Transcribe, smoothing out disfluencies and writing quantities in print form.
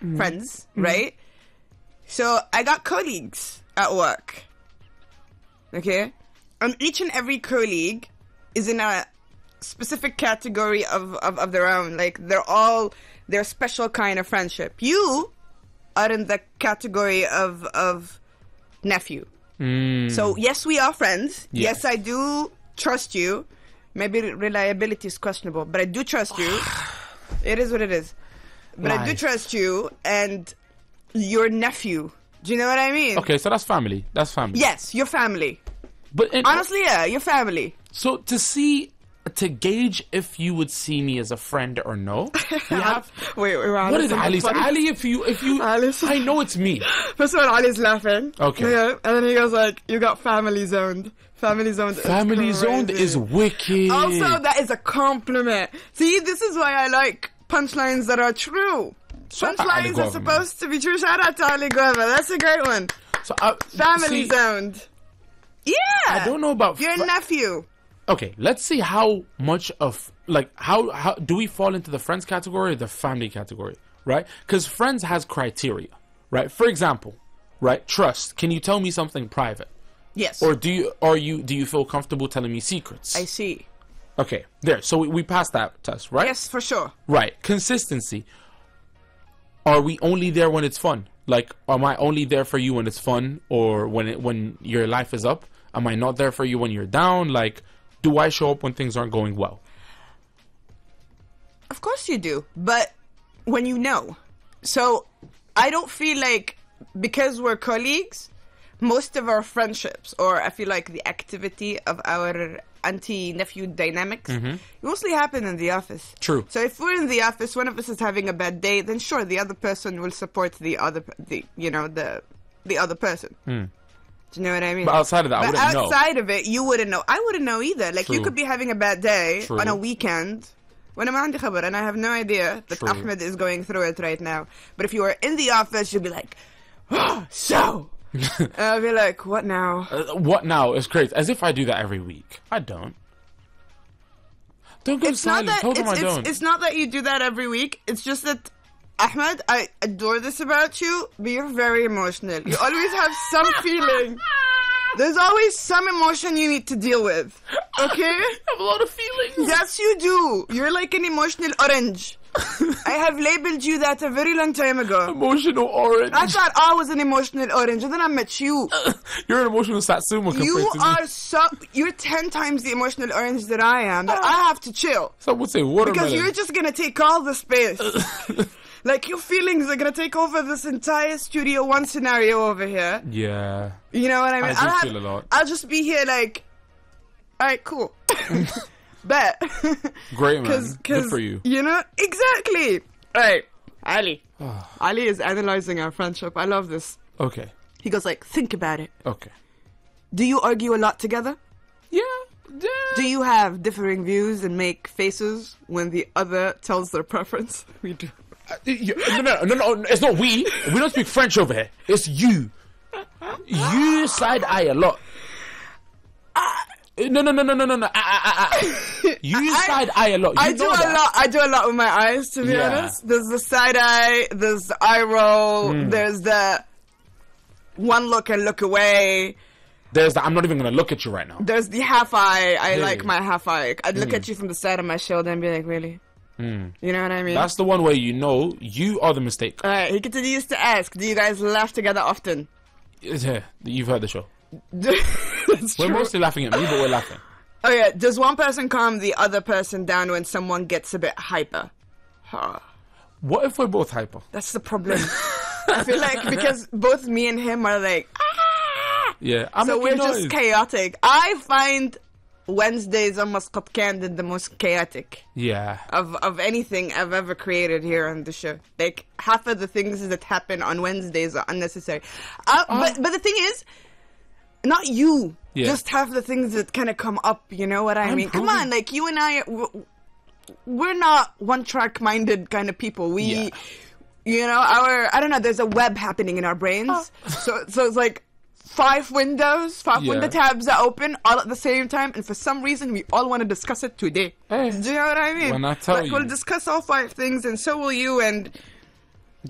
friends, right? So I got colleagues at work. Okay? And each and every colleague is in a specific category of their own. Like, they're special kind of friendship. You are in the category of nephew. So, yes, we are friends. Yes, I do trust you. Maybe reliability is questionable, but I do trust you. It is what it is. But I do trust you and your nephew. Do you know what I mean? Okay, so that's family. That's family. Yes, your family. But honestly, yeah, your family. So to gauge if you would see me as a friend or no, we have. wait, what is Ali? Ali, if you, I know it's me. First of all, Ali's laughing. Okay. Yeah, and then he goes like, "You got family zoned. Family zoned. Family zoned is wicked. Also, that is a compliment. See, this is why I like punchlines that are true. Punchlines are supposed to be true. Shout out to Ali Gueva. That's a great one. So family zoned. Yeah. I don't know about your nephew. Okay, let's see how much of, like, how do we fall into the friends category or the family category, right? Because friends has criteria, right? For example, right, trust. Can you tell me something private? Yes. Or do you feel comfortable telling me secrets? I see. Okay, there. So we passed that test, right? Yes, for sure. Right. Consistency. Are we only there when it's fun? Like, am I only there for you when it's fun, or when your life is up? Am I not there for you when you're down? Like, do I show up when things aren't going well? Of course you do, but when you know. So I don't feel like, because we're colleagues, most of our friendships, or I feel like the activity of our auntie-nephew dynamics, mostly happen in the office. True. So if we're in the office, one of us is having a bad day, then sure, the other person will support the other person. Do you know what I mean? But outside of that, I wouldn't know. Outside of it, you wouldn't know. I wouldn't know either. Like, you could be having a bad day on a weekend when I'm on the khabar, and I have no idea that Ahmed is going through it right now. But if you were in the office, you'd be like, oh, so... and I'll be like, what now? What now is crazy. As if I do that every week. I don't. Don't go silent. Tell them I don't. It's not that you do that every week. It's just that, Ahmed, I adore this about you, but you're very emotional. You always have some feeling. There's always some emotion you need to deal with. Okay? I have a lot of feelings. Yes, you do. You're like an emotional orange. I have labeled you that a very long time ago. Emotional orange. I thought I was an emotional orange, and then I met you. You're an emotional Satsuma compared to me. You're 10 times the emotional orange that I am, that I have to chill. Some would say watermelon. Because you're just going to take all the space. Like, your feelings are going to take over this entire Studio One scenario over here. Yeah. You know what I mean? I do feel a lot. I'll just be here like, all right, cool. Bet. Great, man. Good for you. You know? Exactly. All right. Ali. Ali is analyzing our friendship. I love this. Okay. He goes like, think about it. Okay. Do you argue a lot together? Yeah. Do you have differing views and make faces when the other tells their preference? We do. No. It's not we. We don't speak French over here. It's you. You side eye a lot. No. You side eye a lot. I do a lot with my eyes, to be honest. There's the side eye, there's the eye roll, there's the one look and look away. There's the I'm not even going to look at you right now. There's the half eye. I like my half eye. I'd look at you from the side of my shoulder and be like, really? You know what I mean? That's the one where you know you are the mistake. Alright, he continues to ask, do you guys laugh together often? Yeah, you've heard the show. That's we're true. mostly laughing at me, but we're laughing. Oh yeah, does one person calm the other person down when someone gets a bit hyper? What if we're both hyper? That's the problem. I feel like because both me and him are like, yeah, so we're just chaotic. I find Wednesdays almost got candid the most chaotic. Yeah. Of anything I've ever created here on the show. Like, half of the things that happen on Wednesdays are unnecessary. But the thing is, not you. Yeah. Just half the things that kind of come up, you know what I mean? Come on, like, you and I, we're not one-track-minded kind of people. You know, I don't know, there's a web happening in our brains. So it's like, 5 window tabs are open all at the same time, and for some reason we all want to discuss it today. Do you know what I mean? When I tell you, we'll discuss all 5 things, and so will you, and